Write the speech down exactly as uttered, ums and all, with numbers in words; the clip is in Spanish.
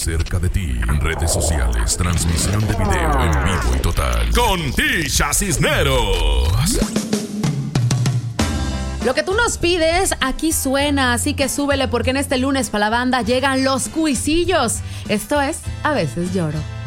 cerca de ti. Redes sociales, transmisión de video en vivo y total. Con Tisha Cisneros. Lo que tú nos pides, aquí suena, así que súbele porque en este lunes para la banda llegan los cuisillos. Esto es A Veces Lloro.